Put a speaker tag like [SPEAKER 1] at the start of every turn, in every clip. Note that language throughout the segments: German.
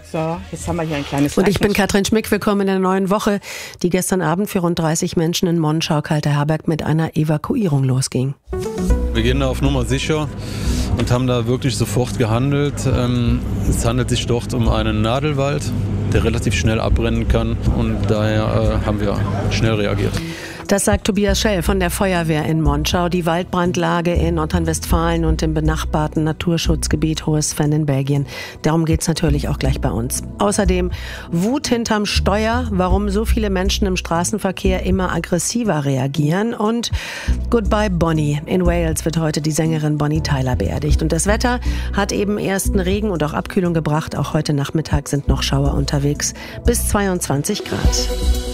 [SPEAKER 1] So, jetzt haben wir hier ein kleines
[SPEAKER 2] Und ich bin Katrin Schmick, willkommen in der neuen Woche, die gestern Abend für rund 30 Menschen in Monschau, Kalter Herberg, mit einer Evakuierung losging.
[SPEAKER 3] Wir gehen da auf Nummer sicher und haben da wirklich sofort gehandelt. Es handelt sich dort um einen Nadelwald, der relativ schnell abbrennen kann, und daher haben wir schnell reagiert.
[SPEAKER 2] Das sagt Tobias Schell von der Feuerwehr in Monschau. Die Waldbrandlage in Nordrhein-Westfalen und im benachbarten Naturschutzgebiet Hohes Venn in Belgien. Darum geht es natürlich auch gleich bei uns. Außerdem Wut hinterm Steuer, warum so viele Menschen im Straßenverkehr immer aggressiver reagieren. Und Goodbye Bonnie. In Wales wird heute die Sängerin Bonnie Tyler beerdigt. Und das Wetter hat eben ersten Regen und auch Abkühlung gebracht. Auch heute Nachmittag sind noch Schauer unterwegs. Bis 22 Grad.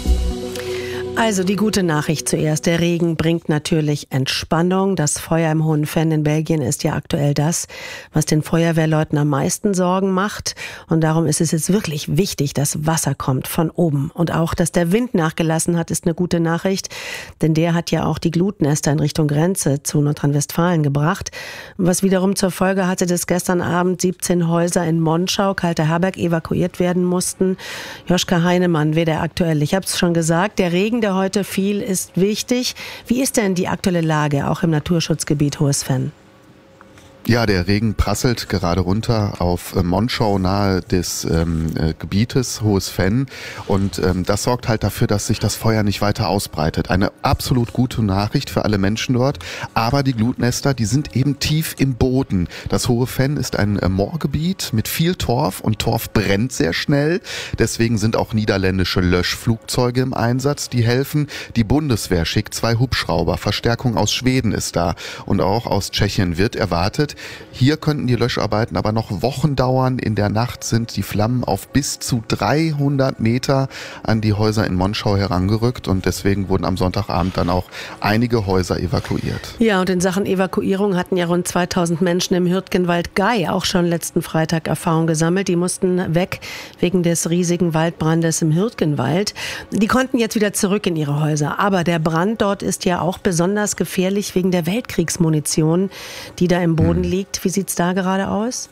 [SPEAKER 2] Also die gute Nachricht zuerst. Der Regen bringt natürlich Entspannung. Das Feuer im Hohen Venn in Belgien ist ja aktuell das, was den Feuerwehrleuten am meisten Sorgen macht. Und darum ist es jetzt wirklich wichtig, dass Wasser kommt von oben. Und auch, dass der Wind nachgelassen hat, ist eine gute Nachricht. Denn der hat ja auch die Glutnester in Richtung Grenze zu Nordrhein-Westfalen gebracht. Was wiederum zur Folge hatte, dass gestern Abend 17 Häuser in Monschau, Kalter Herberg, evakuiert werden mussten. Joschka Heinemann, WDR aktuell. Ich habe es schon gesagt, der Regen, der heute fiel, ist wichtig. Wie ist denn die aktuelle Lage, auch im Naturschutzgebiet Hohes Venn?
[SPEAKER 4] Ja, der Regen prasselt gerade runter auf Monschau nahe des Gebietes Hohes Venn, und das sorgt halt dafür, dass sich das Feuer nicht weiter ausbreitet. Eine absolut gute Nachricht für alle Menschen dort, aber die Glutnester, die sind eben tief im Boden. Das Hohe Venn ist ein Moorgebiet mit viel Torf, und Torf brennt sehr schnell. Deswegen sind auch niederländische Löschflugzeuge im Einsatz, die helfen. Die Bundeswehr schickt 2 Hubschrauber, Verstärkung aus Schweden ist da, und auch aus Tschechien wird erwartet. Hier könnten die Löscharbeiten aber noch Wochen dauern. In der Nacht sind die Flammen auf bis zu 300 Meter an die Häuser in Monschau herangerückt, und deswegen wurden am Sonntagabend dann auch einige Häuser evakuiert.
[SPEAKER 2] Ja, und in Sachen Evakuierung hatten ja rund 2000 Menschen im Hürtgenwald Gei auch schon letzten Freitag Erfahrung gesammelt. Die mussten weg wegen des riesigen Waldbrandes im Hürtgenwald. Die konnten jetzt wieder zurück in ihre Häuser. Aber der Brand dort ist ja auch besonders gefährlich wegen der Weltkriegsmunition, die da im Boden liegt. Wie sieht's da gerade aus?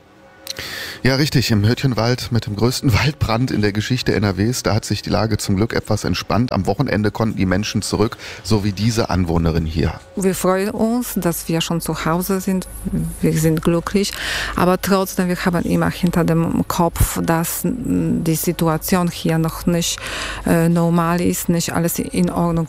[SPEAKER 4] Ja, richtig. Im Hürtgenwald mit dem größten Waldbrand in der Geschichte NRWs, da hat sich die Lage zum Glück etwas entspannt. Am Wochenende konnten die Menschen zurück, so wie diese Anwohnerin hier.
[SPEAKER 5] Wir freuen uns, dass wir schon zu Hause sind. Wir sind glücklich. Aber trotzdem, wir haben immer hinter dem Kopf, dass die Situation hier noch nicht normal ist, nicht alles in Ordnung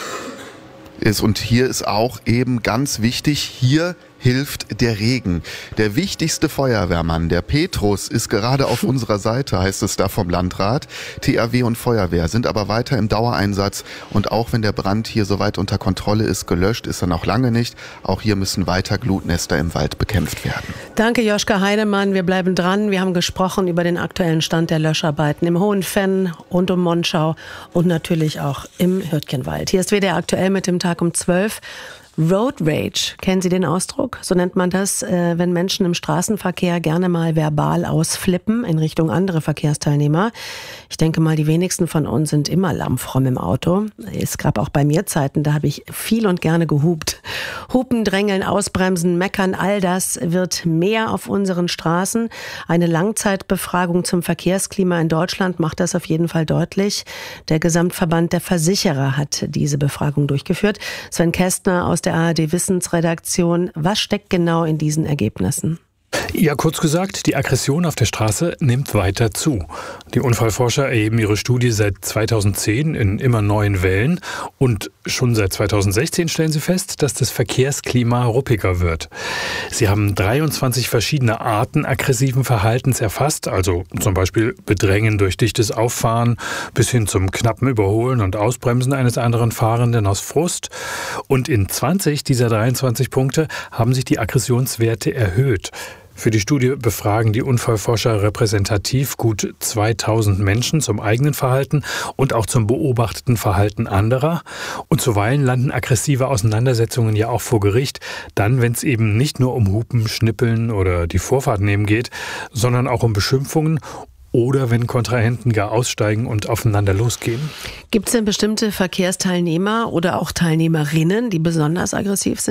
[SPEAKER 4] ist. Und hier ist auch eben ganz wichtig, hier hilft der Regen. Der wichtigste Feuerwehrmann, der Petrus, ist gerade auf unserer Seite, heißt es da vom Landrat. THW und Feuerwehr sind aber weiter im Dauereinsatz, und auch wenn der Brand hier soweit unter Kontrolle ist, gelöscht ist er noch lange nicht. Auch hier müssen weiter Glutnester im Wald bekämpft werden.
[SPEAKER 2] Danke, Joschka Heinemann. Wir bleiben dran. Wir haben gesprochen über den aktuellen Stand der Löscharbeiten im Hohen Venn, rund um Monschau und natürlich auch im Hürtgenwald. Hier ist WDR aktuell mit dem Tag um 12. Road Rage, kennen Sie den Ausdruck? So nennt man das, wenn Menschen im Straßenverkehr gerne mal verbal ausflippen in Richtung andere Verkehrsteilnehmer. Ich denke mal, die wenigsten von uns sind immer lammfromm im Auto. Es gab auch bei mir Zeiten, da habe ich viel und gerne gehupt. Hupen, drängeln, ausbremsen, meckern, all das wird mehr auf unseren Straßen. Eine Langzeitbefragung zum Verkehrsklima in Deutschland macht das auf jeden Fall deutlich. Der Gesamtverband der Versicherer hat diese Befragung durchgeführt. Sven Kästner aus der ARD-Wissensredaktion. Was steckt genau in diesen Ergebnissen?
[SPEAKER 6] Ja, kurz gesagt, die Aggression auf der Straße nimmt weiter zu. Die Unfallforscher erheben ihre Studie seit 2010 in immer neuen Wellen, und schon seit 2016 stellen sie fest, dass das Verkehrsklima ruppiger wird. Sie haben 23 verschiedene Arten aggressiven Verhaltens erfasst, also zum Beispiel Bedrängen durch dichtes Auffahren bis hin zum knappen Überholen und Ausbremsen eines anderen Fahrenden aus Frust. Und in 20 dieser 23 Punkte haben sich die Aggressionswerte erhöht. Für die Studie befragen die Unfallforscher repräsentativ gut 2000 Menschen zum eigenen Verhalten und auch zum beobachteten Verhalten anderer. Und zuweilen landen aggressive Auseinandersetzungen ja auch vor Gericht, dann, wenn es eben nicht nur um Hupen, Schnippeln oder die Vorfahrt nehmen geht, sondern auch um Beschimpfungen oder wenn Kontrahenten gar aussteigen und aufeinander losgehen.
[SPEAKER 2] Gibt es denn bestimmte Verkehrsteilnehmer oder auch Teilnehmerinnen, die besonders aggressiv sind?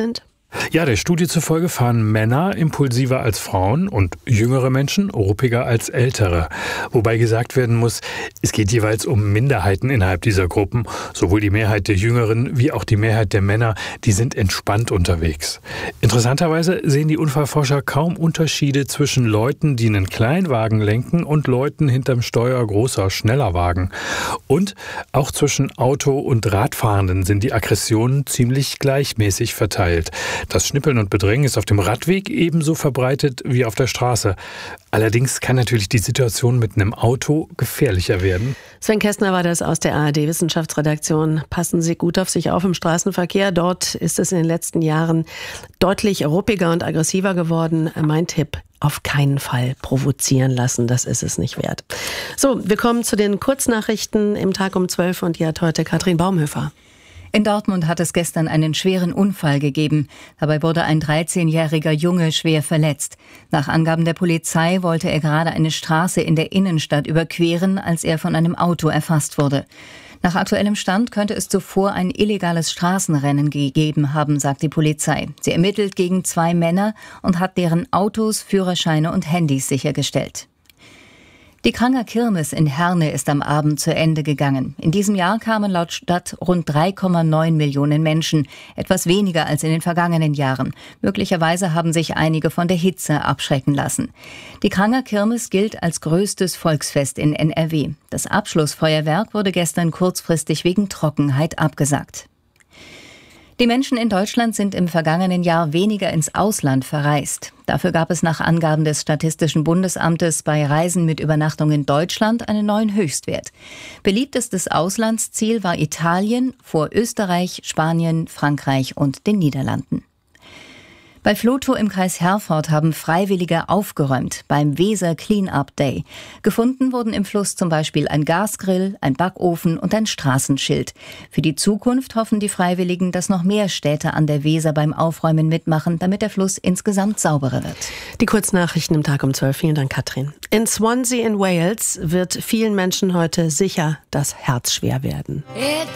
[SPEAKER 6] Ja, der Studie zufolge fahren Männer impulsiver als Frauen und jüngere Menschen ruppiger als ältere. Wobei gesagt werden muss, es geht jeweils um Minderheiten innerhalb dieser Gruppen. Sowohl die Mehrheit der Jüngeren wie auch die Mehrheit der Männer, die sind entspannt unterwegs. Interessanterweise sehen die Unfallforscher kaum Unterschiede zwischen Leuten, die einen Kleinwagen lenken, und Leuten hinterm Steuer großer, schneller Wagen. Und auch zwischen Auto- und Radfahrenden sind die Aggressionen ziemlich gleichmäßig verteilt. Das Schnippeln und Bedrängen ist auf dem Radweg ebenso verbreitet wie auf der Straße. Allerdings kann natürlich die Situation mit einem Auto gefährlicher werden.
[SPEAKER 2] Sven Kästner war das aus der ARD-Wissenschaftsredaktion. Passen Sie gut auf sich auf im Straßenverkehr. Dort ist es in den letzten Jahren deutlich ruppiger und aggressiver geworden. Mein Tipp: auf keinen Fall provozieren lassen, das ist es nicht wert. So, wir kommen zu den Kurznachrichten im Tag um 12 und die hat heute Katrin Baumhöfer.
[SPEAKER 1] In Dortmund hat es gestern einen schweren Unfall gegeben. Dabei wurde ein 13-jähriger Junge schwer verletzt. Nach Angaben der Polizei wollte er gerade eine Straße in der Innenstadt überqueren, als er von einem Auto erfasst wurde. Nach aktuellem Stand könnte es zuvor ein illegales Straßenrennen gegeben haben, sagt die Polizei. Sie ermittelt gegen 2 Männer und hat deren Autos, Führerscheine und Handys sichergestellt. Die Kranger Kirmes in Herne ist am Abend zu Ende gegangen. In diesem Jahr kamen laut Stadt rund 3,9 Millionen Menschen, etwas weniger als in den vergangenen Jahren. Möglicherweise haben sich einige von der Hitze abschrecken lassen. Die Kranger Kirmes gilt als größtes Volksfest in NRW. Das Abschlussfeuerwerk wurde gestern kurzfristig wegen Trockenheit abgesagt. Die Menschen in Deutschland sind im vergangenen Jahr weniger ins Ausland verreist. Dafür gab es nach Angaben des Statistischen Bundesamtes bei Reisen mit Übernachtung in Deutschland einen neuen Höchstwert. Beliebtestes Auslandsziel war Italien vor Österreich, Spanien, Frankreich und den Niederlanden. Bei Vlotho im Kreis Herford haben Freiwillige aufgeräumt beim Weser Clean-Up Day. Gefunden wurden im Fluss zum Beispiel ein Gasgrill, ein Backofen und ein Straßenschild. Für die Zukunft hoffen die Freiwilligen, dass noch mehr Städte an der Weser beim Aufräumen mitmachen, damit der Fluss insgesamt sauberer wird.
[SPEAKER 2] Die Kurznachrichten im Tag um 12. Vielen Dank, Katrin. In Swansea in Wales wird vielen Menschen heute sicher das Herz schwer werden.